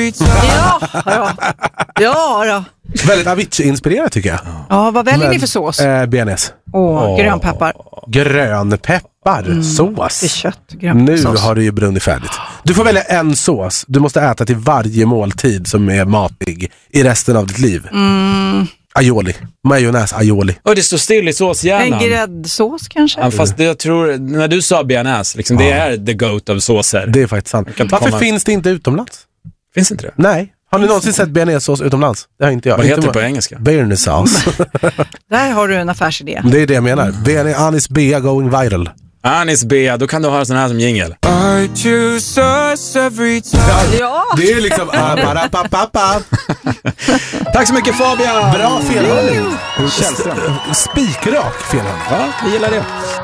Ja då. Väldigt Avicii-inspirerat tycker jag. Ja, vad väljer ni för sås? Bearnaise. Grönpeppar. Grönpeppar, sås. Det är kött, Nu sås. har du ju brunnit färdigt. Du får välja en sås. Du måste äta till varje måltid som är matig i resten av ditt liv. Aioli. Majonnäs aioli. Och det står still i såshjärnan. En gräddsås kanske? Ja, fast jag tror, när du sa bearnaise, liksom, det är the goat of såser. Det är faktiskt sant. Varför finns det inte utomlands? Finns inte det? Nej. Har ni någonsin sett bearnaisesås utomlands? Det har inte jag. Vad heter det på engelska? Bearnaisesås. Där har du en affärsidé. Det är det jag menar. Anis Bea going viral. Anis Bea, då kan du ha sån här som jingle. I choose us every time. Ja. Det är liksom Tack så mycket Fabian. Bra felhörning. Källström. Spikrak felhörning. Ja, vi gillar det.